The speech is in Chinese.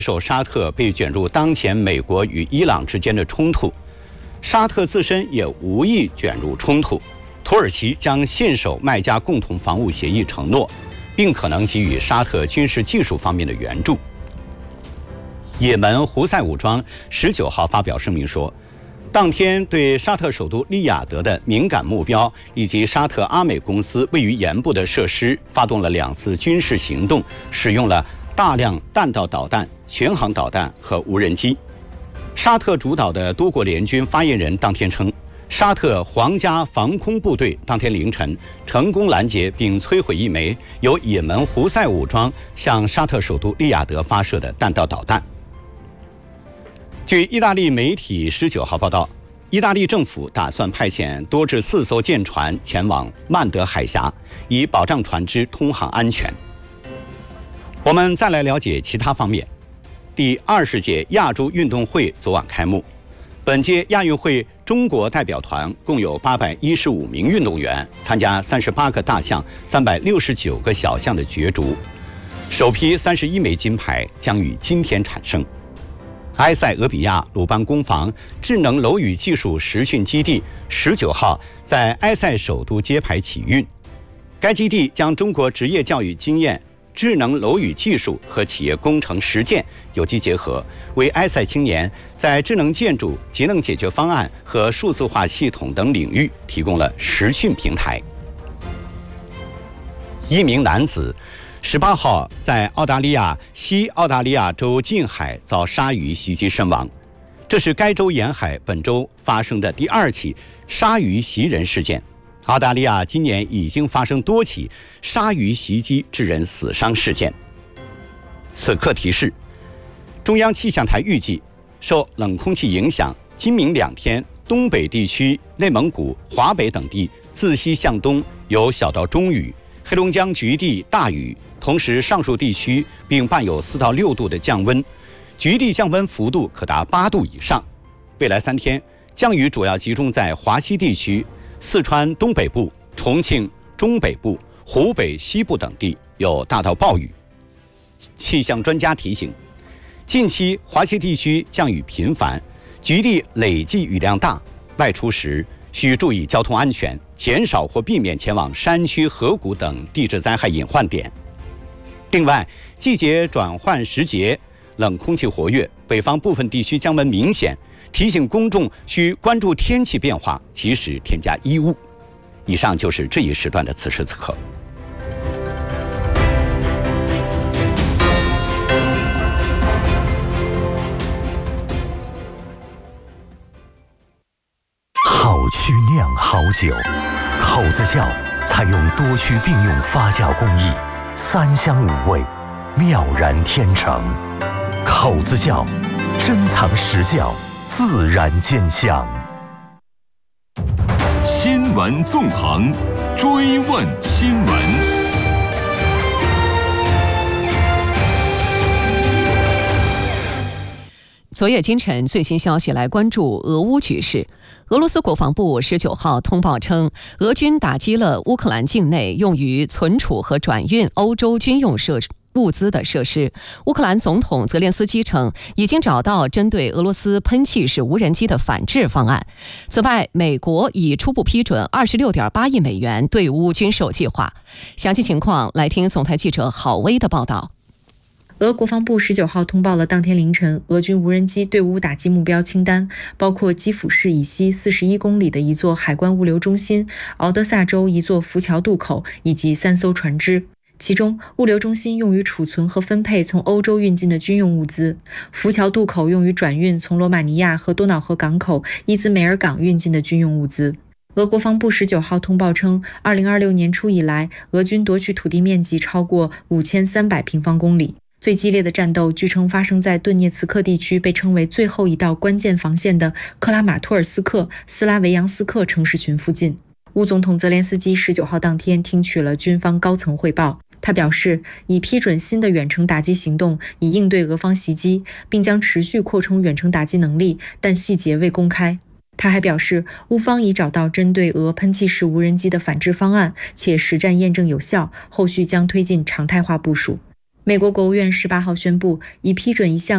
受沙特被卷入当前美国与伊朗之间的冲突，沙特自身也无意卷入冲突。土耳其将信守麦加共同防务协议承诺，并可能给予沙特军事技术方面的援助。也门胡塞武装19号发表声明说，当天对沙特首都利雅得的敏感目标以及沙特阿美公司位于沿部的设施发动了2次军事行动，使用了大量弹道导弹、巡航导弹和无人机。沙特主导的多国联军发言人当天称，沙特皇家防空部队当天凌晨成功拦截并摧毁一枚由也门胡塞武装向沙特首都利雅得发射的弹道导弹。据意大利媒体19号报道，意大利政府打算派遣多至4艘舰船前往曼德海峡，以保障船只通航安全。我们再来了解其他方面。第20届亚洲运动会昨晚开幕，本届亚运会中国代表团共有815名运动员参加38个大项、369个小项的角逐，首批31枚金牌将于今天产生。埃塞俄比亚鲁班工坊智能楼宇技术实训基地19号在埃塞首都揭牌启运，该基地将中国职业教育经验、智能楼宇技术和企业工程实践有机结合，为埃塞青年在智能建筑、节能解决方案和数字化系统等领域提供了实训平台。一名男子18号在澳大利亚西澳大利亚州近海遭鲨鱼袭击身亡，这是该州沿海本周发生的第2起鲨鱼袭人事件。澳大利亚今年已经发生多起鲨鱼袭击致人死伤事件。此刻提示：中央气象台预计，受冷空气影响，今明2天，东北地区、内蒙古、华北等地自西向东有小到中雨，黑龙江局地大雨，同时上述地区并伴有4到6度的降温，局地降温幅度可达8度以上。未来3天，降雨主要集中在华西地区、四川东北部、重庆中北部、湖北西部等地有大到暴雨。气象专家提醒，近期华西地区降雨频繁，局地累计雨量大，外出时需注意交通安全，减少或避免前往山区、河谷等地质灾害隐患点。另外，季节转换时节，冷空气活跃，北方部分地区降温明显，提醒公众需关注天气变化，及时添加衣物。以上就是这一时段的此时此刻。 好曲酿好酒，口子窖采用多区并用发酵工艺，3香5味，妙然天成。口子窖珍藏实窖，自然兼香。 新闻纵横，追问新闻。 昨夜今晨最新消息来关注俄乌局势。俄罗斯国防部19号通报称，俄军打击了乌克兰境内用于存储和转运欧洲军用物资的设施。乌克兰总统泽连斯基称，已经找到针对俄罗斯喷气式无人机的反制方案。此外，美国已初步批准26.8亿美元对乌军售计划。详细情况来听总台记者郝威的报道。 俄国防部19号通报了当天凌晨俄军无人机对乌打击目标清单，包括基辅市以西41公里的一座海关物流中心、敖德萨州一座浮桥渡口以及3艘船只。其中，物流中心用于储存和分配从欧洲运进的军用物资，浮桥渡口用于转运从罗马尼亚和多瑙河港口伊兹梅尔港运进的军用物资。俄国防部19号通报称，2026年初以来，俄军夺取土地面积超过5300平方公里。最激烈的战斗据称发生在顿涅茨克地区被称为最后一道关键防线的克拉马托尔斯克、斯拉维扬斯克城市群附近。乌总统泽连斯基19号当天听取了军方高层汇报，他表示已批准新的远程打击行动，以应对俄方袭击，并将持续扩充远程打击能力，但细节未公开。他还表示，乌方已找到针对俄喷气式无人机的反制方案，且实战验证有效，后续将推进常态化部署。美国国务院18号宣布，已批准一项